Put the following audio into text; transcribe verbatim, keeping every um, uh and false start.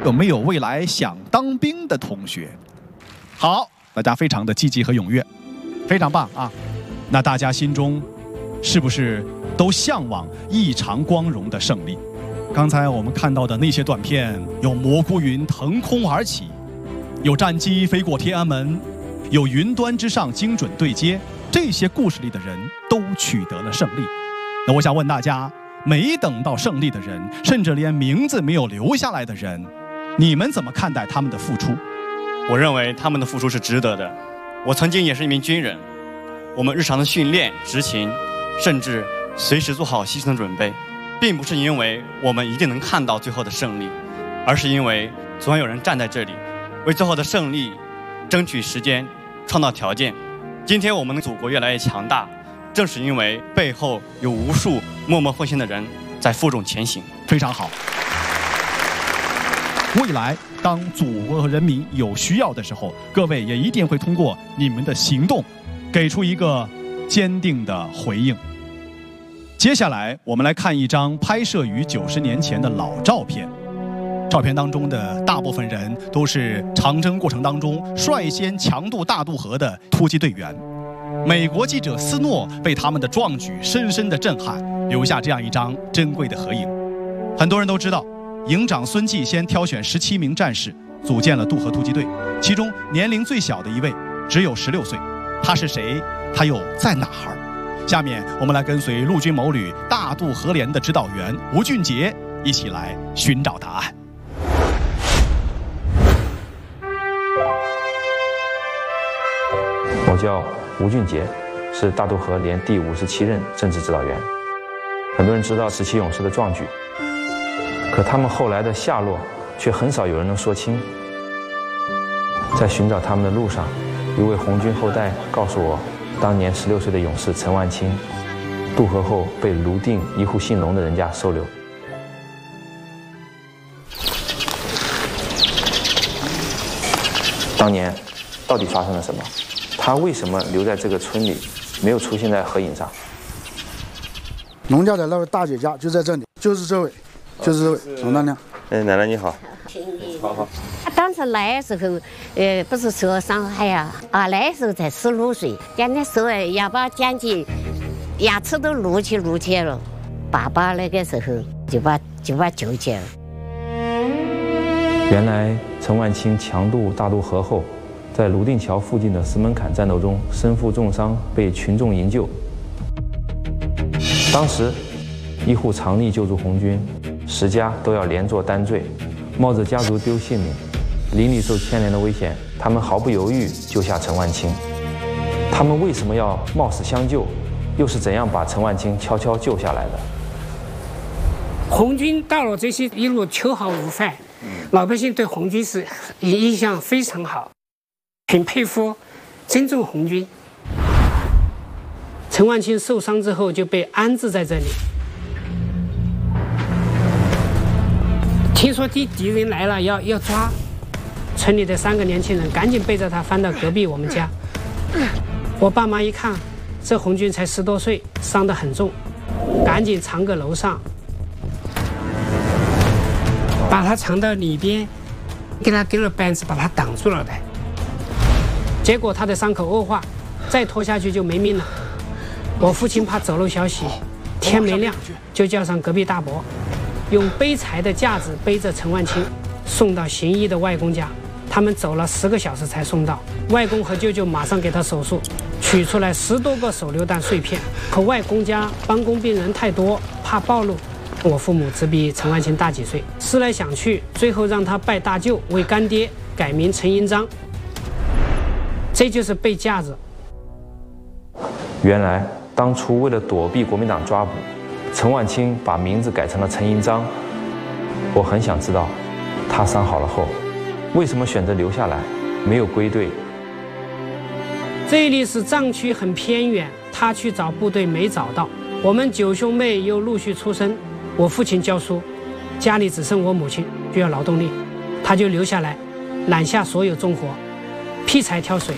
有没有未来想当兵的同学？好，大家非常的积极和踊跃，非常棒啊！那大家心中是不是都向往异常光荣的胜利？刚才我们看到的那些短片，有蘑菇云腾空而起，有战机飞过天安门，有云端之上精准对接，这些故事里的人都取得了胜利。那我想问大家，没等到胜利的人，甚至连名字没有留下来的人，你们怎么看待他们的付出？ 我认为他们的付出是值得的。我曾经也是一名军人，我们日常的训练、执勤，甚至随时做好牺牲的准备，并不是因为我们一定能看到最后的胜利，而是因为总有人站在这里，为最后的胜利争取时间、创造条件。今天我们的祖国越来越强大，正是因为背后有无数默默奉献的人在负重前行。 非常好。未来当祖国和人民有需要的时候，各位也一定会通过你们的行动给出一个坚定的回应。接下来我们来看一张拍摄于九十年前的老照片，照片当中的大部分人都是长征过程当中率先强渡大渡河的突击队员。美国记者斯诺被他们的壮举深深的震撼，留下这样一张珍贵的合影。很多人都知道，营长孙继先挑选十七名战士组建了渡河突击队，其中年龄最小的一位只有十六岁。他是谁？他又在哪儿？下面我们来跟随陆军某旅大渡河连的指导员吴俊杰一起来寻找答案。 我叫吴俊杰，是大渡河连第五十七任政治指导员。很多人知道十七勇士的壮举，可他们后来的下落却很少有人能说清。在寻找他们的路上，一位红军后代告诉我，当年十六岁的勇士陈万清渡河后被泸定一户姓龙的人家收留。当年到底发生了什么？他为什么留在这个村里，没有出现在合影上？ 农家的那位大姐家就在这里，就是这位，就是这位龙大娘。 哎，奶奶你好。 好好。当时来的时候，呃，不是受伤害呀，啊，来的时候才十六岁，讲那时候牙把讲起，牙齿都露起露起了。爸爸那个时候就把就把救起来了。 原来陈万清强渡大渡河后，在泸定桥附近的石门坎战斗中身负重伤，被群众营救。当时，医护常力救助红军，十家都要连坐担罪，冒着家族丢性命、邻里受牵连的危险，他们毫不犹豫救下陈万清。他们为什么要冒死相救？又是怎样把陈万清悄悄救下来的？ 红军到了这些一路秋毫无犯，老百姓对红军是印象非常好，很佩服、尊重红军。陈万清受伤之后就被安置在这里。听说敌敌人来了要要抓，村里的三个年轻人赶紧背着他翻到隔壁我们家。我爸妈一看，这红军才十多岁，伤得很重，赶紧藏个楼上，把他藏到里边，给他给了板子把他挡住了的。结果他的伤口恶化，再拖下去就没命了。我父亲怕走漏消息，天没亮就叫上隔壁大伯，用背柴的架子背着陈万清送到行医的外公家。他们走了十个小时才送到，外公和舅舅马上给他手术，取出来十多个手榴弹碎片。可外公家帮工病人太多，怕暴露，我父母只比陈万清大几岁，思来想去，最后让他拜大舅为干爹，改名陈银章。这就是背架子。 原来当初为了躲避国民党抓捕，陈万清把名字改成了陈银章。我很想知道，他伤好了后，为什么选择留下来，没有归队？ 这里是藏区，很偏远，他去找部队没找到。我们九兄妹又陆续出生，我父亲教书，家里只剩我母亲需要劳动力，他就留下来，揽下所有重活，劈柴挑水。